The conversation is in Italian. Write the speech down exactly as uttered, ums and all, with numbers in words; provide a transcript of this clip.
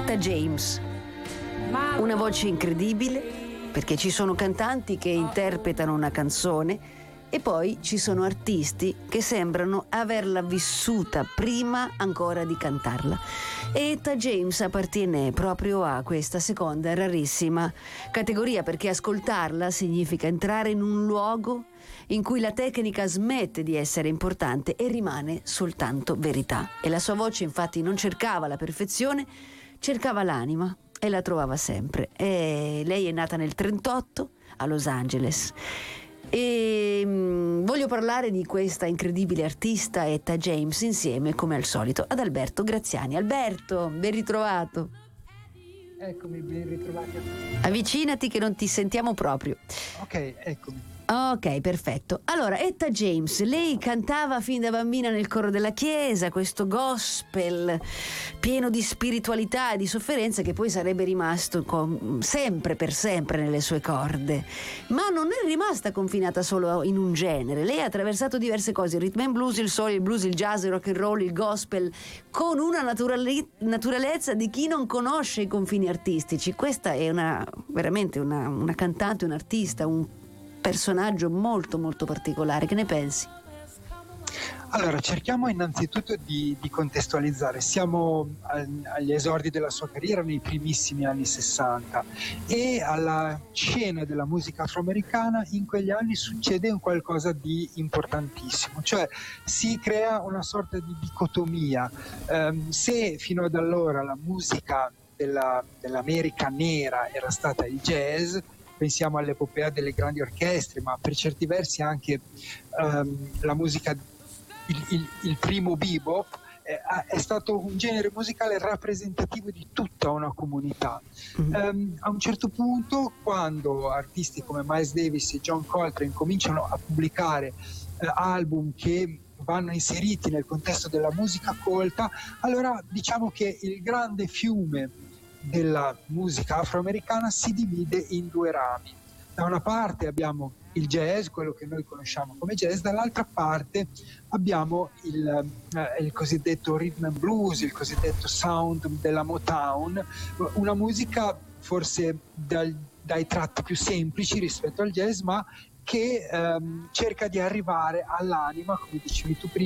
Etta James, una voce incredibile, perché ci sono cantanti che interpretano una canzone e poi ci sono artisti che sembrano averla vissuta prima ancora di cantarla. E Etta James appartiene proprio a questa seconda rarissima categoria, perché ascoltarla significa entrare in un luogo in cui la tecnica smette di essere importante e rimane soltanto verità. E la sua voce infatti non cercava la perfezione, cercava l'anima e la trovava sempre. E lei è nata nel trentotto a Los Angeles. E mh, voglio parlare di questa incredibile artista Etta James insieme, come al solito, ad Alberto Graziani. Alberto, ben ritrovato. Eccomi, ben ritrovati. Avvicinati che non ti sentiamo proprio. Ok, eccomi. Ok, perfetto. Allora, Etta James, lei cantava fin da bambina nel coro della chiesa, questo gospel pieno di spiritualità e di sofferenza che poi sarebbe rimasto con, sempre per sempre nelle sue corde. Ma non è rimasta confinata solo in un genere. Lei ha attraversato diverse cose: il rhythm and blues, il soul, il blues, il jazz, il rock and roll, il gospel, con una naturale- naturalezza di chi non conosce i confini artistici. Questa è una veramente una, una cantante, un artista, un personaggio molto molto particolare. Che ne pensi? Allora, cerchiamo innanzitutto di, di contestualizzare. Siamo al, agli esordi della sua carriera nei primissimi anni sessanta e alla scena della musica afroamericana in quegli anni succede un qualcosa di importantissimo, cioè si crea una sorta di dicotomia. Um, se fino ad allora la musica della, dell'America nera era stata il jazz, pensiamo all'epopea delle grandi orchestre, ma per certi versi anche um, la musica, il, il, il primo bebop eh, è stato un genere musicale rappresentativo di tutta una comunità. Mm-hmm. Um, a un certo punto, quando artisti come Miles Davis e John Coltrane cominciano a pubblicare eh, album che vanno inseriti nel contesto della musica colta, allora diciamo che il grande fiume della musica afroamericana si divide in due rami. Da una parte abbiamo il jazz, quello che noi conosciamo come jazz, dall'altra parte abbiamo il, eh, il cosiddetto rhythm and blues, il cosiddetto sound della Motown, una musica forse dal, dai tratti più semplici rispetto al jazz, ma che ehm, cerca di arrivare all'anima, come dicevi tu prima,